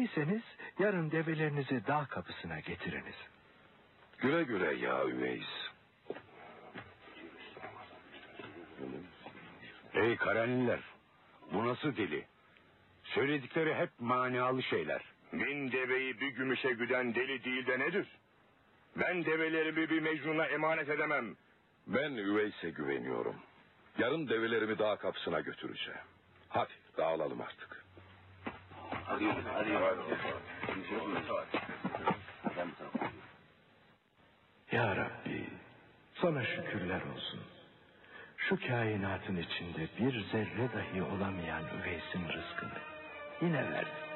İyiyseniz yarın develerinizi dağ kapısına getiriniz. Güle güle ya Üveys. Ey Karanliler, bu nasıl deli? Söyledikleri hep manalı şeyler. 1000 deveyi bir gümüşe güden deli değil de nedir? Ben develerimi bir Mecnun'a emanet edemem. Ben Üveys'e güveniyorum. Yarın develerimi dağ kapısına götüreceğim. Hadi dağılalım artık. Hadi. Ya Rabbi, sana şükürler olsun. Şu kainatın içinde bir zerre dahi olamayan Üveys'in rızkını yine verdin.